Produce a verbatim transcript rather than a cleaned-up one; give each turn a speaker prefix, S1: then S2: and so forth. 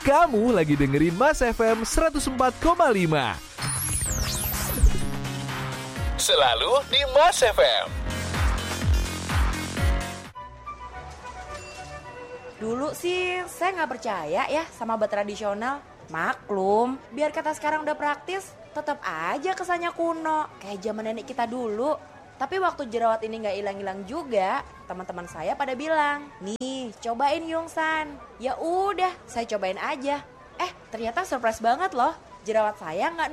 S1: Kamu lagi dengerin Mas F M seratus empat koma lima. Selalu di Mas F M.
S2: Dulu sih saya nggak percaya ya sama obat tradisional. Maklum, biar kata sekarang udah praktis, tetap aja kesannya kuno, kayak zaman nenek kita dulu. Tapi waktu jerawat ini nggak hilang-hilang juga, teman-teman saya pada bilang, nih cobain Yongsan. Ya udah, saya cobain aja. Eh ternyata surprise banget loh, jerawat saya nggak